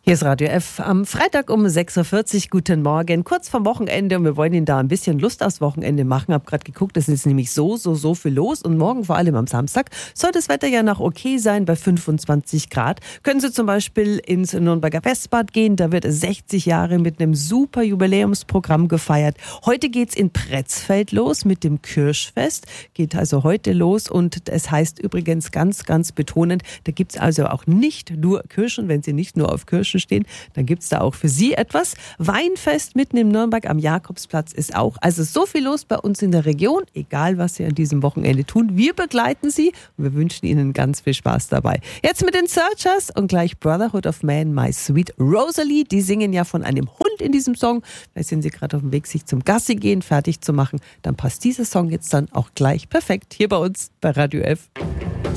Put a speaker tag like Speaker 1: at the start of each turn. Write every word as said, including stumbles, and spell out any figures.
Speaker 1: Hier ist Radio F am Freitag um sechs Uhr vierzig. Guten Morgen, kurz vorm Wochenende und wir wollen Ihnen da ein bisschen Lust aufs Wochenende machen. Hab gerade geguckt, es ist nämlich so, so, so viel los und morgen, vor allem am Samstag, soll das Wetter ja noch okay sein bei fünfundzwanzig Grad. Können Sie zum Beispiel ins Nürnberger Westbad gehen, da wird sechzig Jahre mit einem super Jubiläumsprogramm gefeiert. Heute geht's in Pretzfeld los mit dem Kirschfest, geht also heute los und es heißt übrigens ganz, ganz betonend, da gibt's also auch nicht nur Kirschen, wenn Sie nicht nur auf Kirschen stehen, dann gibt es da auch für Sie etwas. Weinfest mitten in Nürnberg am Jakobsplatz ist auch. Also so viel los bei uns in der Region, egal was Sie an diesem Wochenende tun. Wir begleiten Sie und wir wünschen Ihnen ganz viel Spaß dabei. Jetzt mit den Searchers und gleich Brotherhood of Man, My Sweet Rosalie. Die singen ja von einem Hund in diesem Song. Vielleicht sind Sie gerade auf dem Weg, sich zum Gassi gehen fertig zu machen. Dann passt dieser Song jetzt dann auch gleich perfekt hier bei uns bei Radio F.